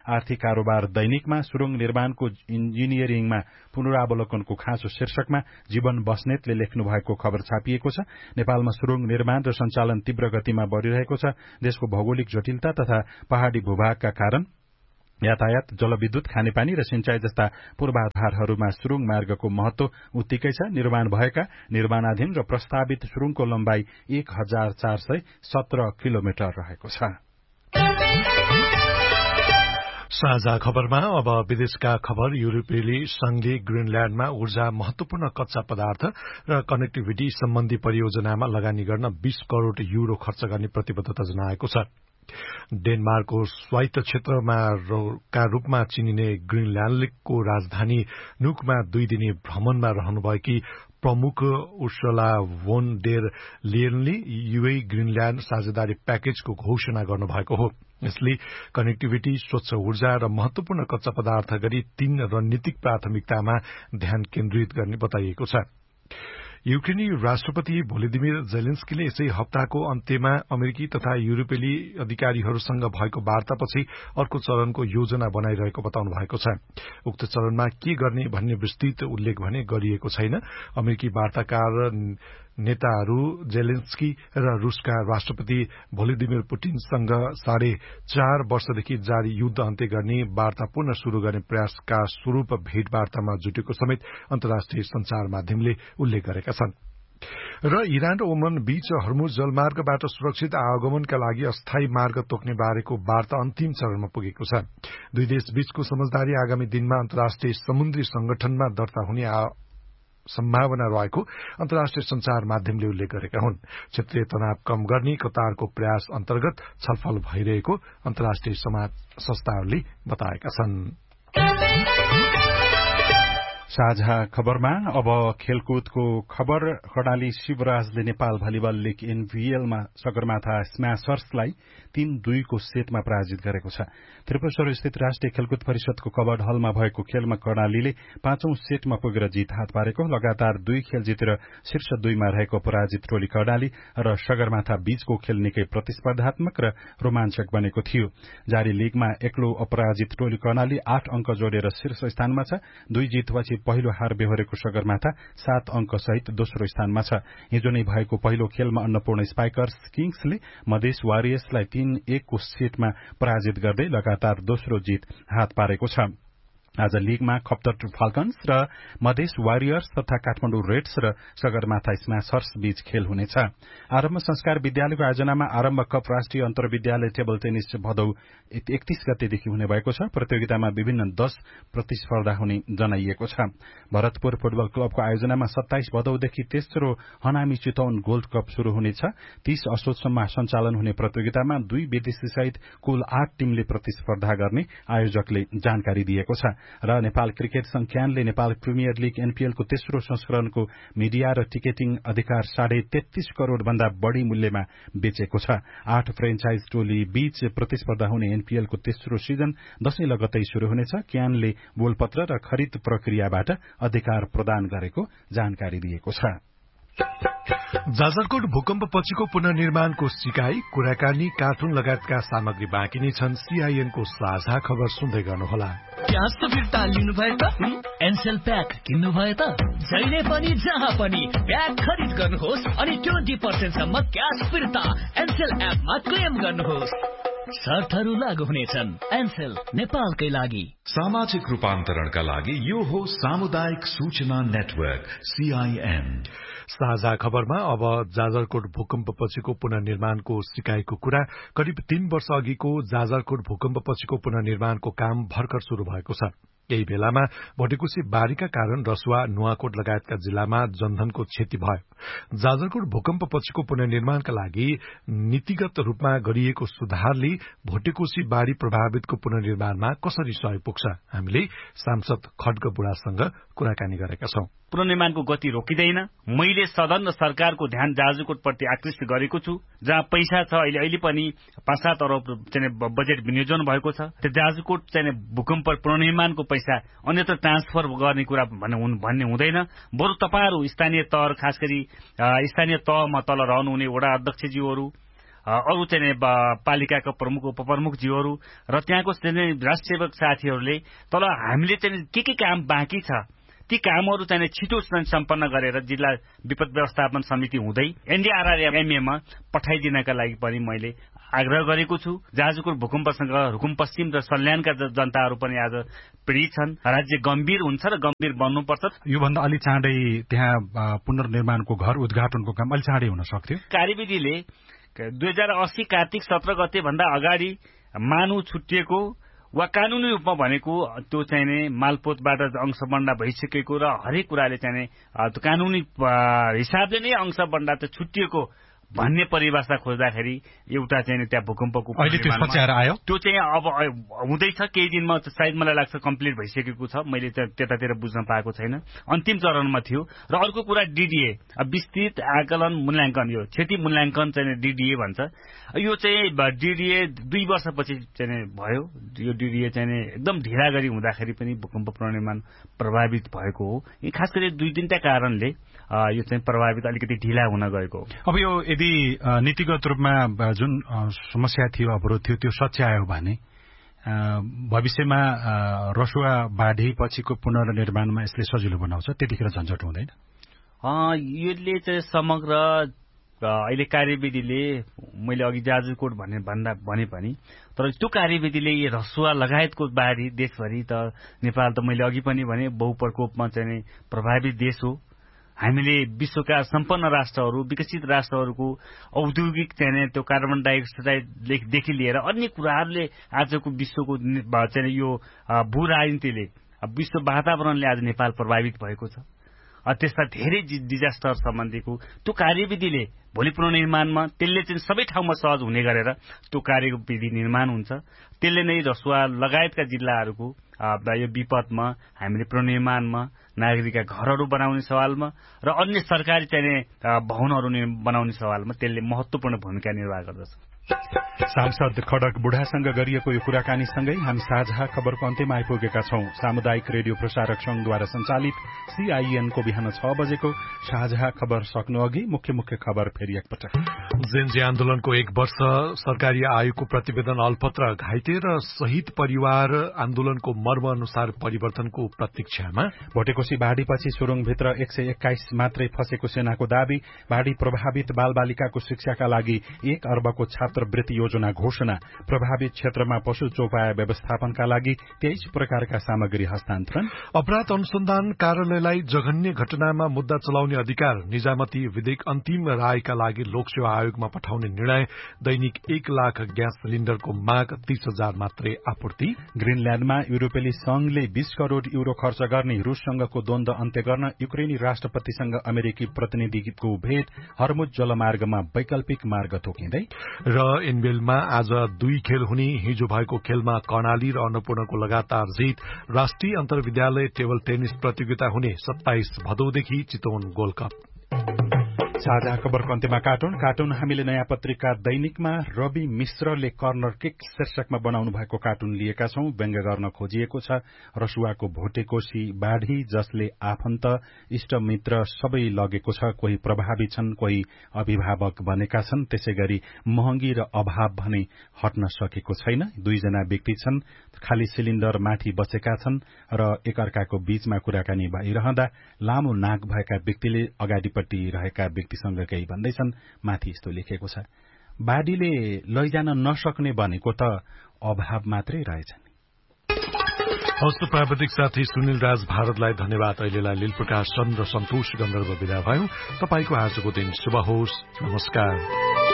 आर्थिक कारोबार दैनिकमा सुरुङ निर्माणको इन्जिनियरिङमा पुनरावलोकनको खाँचो शीर्षकमा जीवन बस्नेतले लेख्नु भएको खबर छापिएको छ। नेपालमा सुरुङ निर्माण र सञ्चालन तीव्र गतिमा बढ़िरहेको छ। देशको भौगोलिक जटिलता तथा पहाड़ी भूभागका कारण यातायात, जलविद्युत, खानेपानी र सिंचाई जस्ता पूर्वाधारहरूमा सुरुङ मार्गको महत्व उत्तिकै छ। निर्माण भएका, निर्माणाधीन र प्रस्तावित सुरुङको लम्बाई 1417 किलोमिटर रहेको छ। साझा खबरमा अब विदेशका खबर। युरोपेली संघले ग्रीनल्याण्डमा ऊर्जा, महत्वपूर्ण कच्चा पदार्थ र कनेक्टिभिटी सम्बन्धी परियोजनामा लगानी गर्न 20 करोड़ युरो खर्च गर्ने प्रतिबद्धता जनाएको छ। डेनमार्कको स्वायत्त क्षेत्रका रूपमा चिनिने ग्रीनल्याण्डको राजधानी नुकमा 2 दिने भ्रमणमा रहनुभएकी प्रमुख उर्सुला भोन डेर लेयनले युए ग्रीनल्याण्ड साझेदारी प्याकेजको घोषणा गर्नुभएको हो। यसले कनेक्टिभिटी, स्वच्छ ऊर्जा र महत्वपूर्ण कच्चा पदार्थ गरी 3 रणनीतिक प्राथमिकतामा ध्यान केन्द्रित गर्ने बताइएको छ। युक्रेनी राष्ट्रपति भोलोदिमिर जेलेन्स्कीले यसै हप्ताको अन्त्यमा अमेरिकी तथा युरोपेली अधिकारीहरूसँग भएको वार्तापछि अर्को चरणको योजना बनाइरहेको बताउनु भएको छ। उक्त चरणमा के गर्ने भन्ने विस्तृत उल्लेख भने गरिएको छैन। अमेरिकी वार्ताकार नेताहरू जेलेन्स्की र रूसका राष्ट्रपति भोलोदिमिर पुटिनसँग 4.5 वर्षदेखि जारी युद्ध अन्त्य गर्ने वार्ता पुनः शुरू गर्ने प्रयासका स्वरूप भेटवार्तामा जुटेको समेत अन्तर्राष्ट्रिय संचार माध्यमले उल्लेख गरेका छन्। र इरान र ओमान बीच हर्मुज जलमार्गबाट सुरक्षित आवागमनका लागि अस्थायी मार्ग तोक्ने बारेको वार्ता अन्तिम चरणमा पुगेको छ। दुई देश बीचको समझदारी आगामी दिनमा अन्तर्राष्ट्रिय समुद्री संगठनमा दर्ता हुने सम्भावना रहेको अन्तर्राष्ट्रिय संचार माध्यमले उल्लेख गरेका हुन्। क्षेत्रीय तनाव कम गर्ने कतारको प्रयास अन्तर्गत छलफल भइरहेको अन्तर्राष्ट्रिय समाज संस्थाहरूले बताएका छन्। साझा खबरमा अब खेलकुदको खबर। कर्णाली शिवराजले नेपाल भलिबल लीग एनभीएलमा सगरमाथा स्म्याशर्सलाई 3-2 को सेटमा पराजित गरेको छ। त्रिपुरेश्वर स्थित राष्ट्रिय खेलकुद परिषदको कबर्ड हलमा भएको खेलमा कर्णालीले 5औं सेटमा पुगेर जित हात पारेको। लगातार 2 खेल जितेर शीर्ष 2 मा रहेको पराजित टोली कर्णाली र सगरमाथा बीचको खेल निकै प्रतिस्पर्धात्मक र रोमाञ्चक बनेको थियो। जारी लीगमा एक्लो अपराजित टोली कर्णाली 8 अंक जोडेर शीर्ष स्थानमा छ। 2 जितपछि पहिलो हार बेहोरेको सगरमाथा 7 अंक सहित दोस्रो स्थानमा छ। हिजो नै भएको पहिलो खेलमा अन्नपूर्ण स्पाइकर्स किङ्सले मधेस वारियर्सलाई 3-1 को सेटमा पराजित गर्दै लगातार दोस्रो जित हात पारेको छ। आज लीगमा खप्तर फाल्कन्स र मधेस वारियर्स तथा काठमाडौँ रेड्स र सगरमाथा स्म्याशर्स बीच खेल हुनेछ। आरम्भ संस्कार विद्यालयको आयोजनामा आरम्भ कप राष्ट्रिय अन्तर्विद्यालय टेबल टेनिस भदौ 31 गतेदेखि हुने भएको छ। प्रतियोगितामा विभिन्न 10 प्रतिस्पर्धा हुने जनाइएको छ। भरतपुर फुटबल क्लबको आयोजनामा 27 भदौदेखि तेस्रो हनामी चितौन गोल्ड कप शुरू हुनेछ। 30 असोजसम्म सञ्चालन हुने प्रतियोगितामा 2 विदेशी सहित कुल 8 टीमले प्रतिस्पर्धा गर्ने आयोजकले जानकारी दिएको छ। र नेपाल क्रिकेट संघले नेपाल प्रिमियर लीग एनपीएलको तेस्रो संस्करणको मिडिया र टिकेटिङ अधिकार 33.5 करोड़ भन्दा बढ़ी मूल्यमा बेचेको छ। 8 फ्रेन्चाइज टोली बीच प्रतिस्पर्धा हुने एनपीएलको तेस्रो सिजन दशैं लगतै शुरू हुनेछ। क्यानले बोलपत्र र खरिद प्रक्रियाबाट अधिकार प्रदान गरेको जानकारी दिएको छ। जाजरकोट भूकम्पपछिको पुनर्निर्माणको सिकाई, कुराकानी, कार्टुन लगायतका सामग्री बाँकी नै छन्। सीआईएनको साझा खबर सुन्दै गर्नुहोला। क्यास त फिर्ता लिनु भयो त? एनसेल प्याक किन्नु भयो त? जहिले पनि जहाँ पनि प्याक खरिद गर्नुहोस् अनि 20% सम्म क्यास फिर्ता एनसेल एपमा क्लेम गर्नुहोस्। शर्तहरू लागू हुनेछन्। एनसेल नेपालकै लागि। सामाजिक रूपान्तरणका लागि यो हो सामुदायिक सूचना नेटवर्क सीआईएन। साझा खबरमा अब जाजरकोट भूकम्पपछिको पुनर्निर्माणको सिकाइको कुरा। करिब 3 वर्ष अघिको जाजरकोट भूकम्पपछिको पुनर्निर्माणको काम भर्खर शुरू भएको छ। यही बेलामा भटेकुसी बाढ़ीका कारण रसुवा, नुवाकोट लगायतका जिल्लामा जनधनको क्षति भयो। जाजरकोट भूकम्पपछिको पुनर्निर्माणका लागि नीतिगत रूपमा गरिएको सुधारले भटेकुसी बाढ़ी प्रभावितको पुनर्निर्माणमा कसरी सहयोग पुग्छ? हामीले सांसद खड्ग बुढासँग कुराकानी गरेका छौं। पुनर्निर्माणको गति रोकिँदैन। मैले सदन र सरकारको ध्यान जाजरकोटप्रति आकृष्ट गरेको छु। जहाँ पैसा छ, अहिले पनि 5-7 अरब चाहिँ बजेट विनियोजन भएको छ। त्यो जाजरकोट चाहिँ भूकम्प पुनर्निर्माणको पैसा अन्यत्र ट्रान्सफर गर्ने कुरा भन्ने हुँदैन। बरु तपाईहरु स्थानीय तह, खास गरी स्थानीय तहमा तल रहनुहुने वडा अध्यक्षज्यूहरू अरू चाहिँ पालिकाका प्रमुख उपप्रमुखज्यूहरू र त्यहाँको राष्ट्रिय सेवक साथीहरूले तल हामीले चाहिँ के काम बाँकी छ ती कामहरू चाहिँ छिटो सम्पन्न गरेर जिल्ला विपद व्यवस्थापन समिति हुँदै एनडीआरआरएमएमा पठाइदिनका लागि पनि मैले आग्रह गरेको छु। जाजरकोट भूकम्पसँग रुकुम पश्चिम र सल्यानका जनताहरू पनि आज पीडित छन्। राज्य गम्भीर हुन्छ र गम्भीर बन्नुपर्छ। योभन्दा अलि चाँडै त्यहाँ पुनर्निर्माणको घर उद्घाटनको काम अलि चाँडै हुन सक्थ्यो। कार्यविधिले 2080 कार्तिक 17 गते भन्दा अगाडि मानु छुटिएको वा कानूनी रूपमा भनेको त्यो चाहिँ मालपोतबाट अंश बन्डा भइसकेको र हरेक कुराले चाहिँ कानूनी हिसाबले नै अंश बन्डा त छुटिएको भन्ने परिभाषा खोज्दाखेरि एउटा चाहिँ त्यहाँ भूकम्पको अहिले त्यो सच्याएर आयो। त्यो चाहिँ अब हुँदैछ, केही दिनमा सायद मलाई लाग्छ कम्प्लिट भइसकेको छ। मैले त्यतातिर बुझ्न पाएको छैन, अन्तिम चरणमा थियो। र अर्को कुरा डीडीए, विस्तृत आकलन मूल्याङ्कन, यो क्षति मूल्याङ्कन चाहिँ डीडीए भन्छ। यो चाहिँ डीडीए 2 वर्षपछि चाहिँ भयो। यो डीडीए चाहिँ एकदम ढिला गरी हुँदाखेरि पनि भूकम्प पुनर्निर्माण प्रभावित भएको हो। खास गरी 2-3टा कारणले यो चाहिँ प्रभावित अलिकति ढिला हुन गएको हो। अब यो यदि नीतिगत रूपमा जुन समस्या थियो, अवरोध थियो, त्यो सच्यायो भने भविष्यमा रसुवा बाढी पछिको पुनर्निर्माणमा यसले सजिलो बनाउँछ, त्यतिखेर झन्झट हुँदैन। यसले चाहिँ समग्र अहिले कार्यविधिले मैले अघि जाजरकोट भने पनि, तर त्यो कार्यविधिले रसुवा लगायतको बाढी देशभरि त नेपाल त मैले अघि पनि भने बहुप्रकोपमा चाहिँ प्रभावित देश हो। हामीले विश्वका सम्पन्न राष्ट्रहरू, विकसित राष्ट्रहरूको औद्योगिक चाहिँ त्यो कार्बन डाइअक्साइडदेखि लिएर अन्य कुराहरूले आजको विश्वको चाहिँ यो भू राजनीतिले, विश्व वातावरणले आज नेपाल प्रभावित भएको छ। त्यस्ता धेरै डिजास्टर सम्बन्धीको त्यो कार्यविधिले भोलि पुनर्निर्माणमा त्यसले चाहिँ सबै ठाउँमा सहज हुने गरेर त्यो कार्यविधि निर्माण हुन्छ। त्यसले नै रसुवा लगायतका जिल्लाहरूको यो विपदमा हामीले पुनर्निर्माणमा नागरिकका घरहरू बनाउने सवालमा र अन्य सरकारी चाहिँ भवनहरू बनाउने सवालमा त्यसले महत्वपूर्ण भूमिका निर्वाह गर्दछ। सांसद खड्ग बुढासँग गरिएको यो कुराकानीसँगै हामी साझा खबरको अन्त्यमा आइपुगेका छौं। सामुदायिक रेडियो प्रसारक संघद्वारा सञ्चालित सीआईएनको बिहान 6 बजेको साझा खबर सक्नु अघि मुख्य खबर फेरि एकपटक। जेनजी आन्दोलनको 1 वर्ष, सरकारी आयोगको प्रतिवेदन अलपत्र, घाइते र शहीद परिवार आन्दोलनको मर्म अनुसार परिवर्तनको प्रतीक्षामा। भोटेकोशी बाढीपछि सुरुङभित्र 121 मात्रै फसेको सेनाको दावी। बाढी प्रभावित बालबालिकाको शिक्षाका लागि 1 अर्बको छात्रवृत्ति योजना घोषणा। प्रभावित क्षेत्रमा पशु चौपाया व्यवस्थापनका लागि 23 प्रकारका सामग्री हस्तान्तरण। अपराध अनुसन्धान कार्यालयलाई जघन्य घटनामा मुद्दा चलाउने अधिकार। निजामती विधेयक अन्तिम रायका लागि लोकसेवा आयोगमा पठाउने निर्णय। दैनिक 1 लाख ग्यास सिलिण्डरको माग, 30,000 मात्रै आपूर्ति। ग्रीनल्याण्डमा युरोपेली संघले 20 करोड़ युरो खर्च गर्ने। रूससँगको द्वन्द्व अन्त्य गर्न युक्रेनी राष्ट्रपतिसँग अमेरिकी प्रतिनिधिको भेट। हर्मुज जलमार्गमा वैकल्पिक मार्ग तोकिँदै। र एनबीएलमा आज 2 खेल हुने। हिजो भएको खेलमा कर्णाली र अन्नपूर्णको लगातार जित। राष्ट्रिय अन्तर्विद्यालय टेबल टेनिस प्रतियोगिता हुने 27 भदौदेखि चितवन गोल्ड कप। साझा खबरको अन्त्यमा कार्टुन हामीले नयाँ पत्रिका दैनिकमा रवि मिश्रले कर्नर किक शीर्षकमा बनाउनु भएको कार्टुन लिएका छौं। व्यङ्ग्य गर्न खोजिएको छ रसुवाको भोटेकोशी बाढी, जसले आफन्त इष्टमित्र सबै लगेको छ। कोही प्रभावित छन्, कोही अभिभावक बनेका छन्। त्यसैगरी महँगी र अभाव भने हट्न सकेको छैन। 2 जना व्यक्ति छन्, खाली सिलिण्डर माथि बसेका छन् र एकअर्काको बीचमा कुराकानी भइरहँदा लामो नाक भएका व्यक्तिले अगाडिपट्टि रहेका व्यक्तिसँग केही भन्दैछन्। माथि यस्तो लेखेको छ, बाढीले लैजान नसक्ने भनेको त अभाव मात्रै रहेछ नि। हस्त प्राविधिक साथी सुनिल राज भारतलाई धन्यवाद। अहिलेलाई लील प्रकाश चन्द्र सन्तोष गन्धर्व विदा भयौं। तपाईको आजको दिन शुभ होस्। नमस्कार।